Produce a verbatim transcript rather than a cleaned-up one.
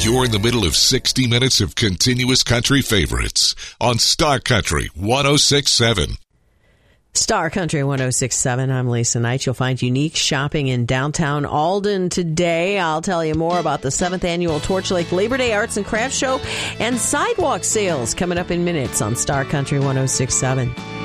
You're in the middle of sixty minutes of continuous country favorites on Star Country one oh six point seven. Star Country one oh six point seven. I'm Lisa Knight. You'll find unique shopping in downtown Alden today. I'll tell you more about the seventh Annual Torch Lake Labor Day Arts and Crafts Show and sidewalk sales coming up in minutes on Star Country one oh six point seven.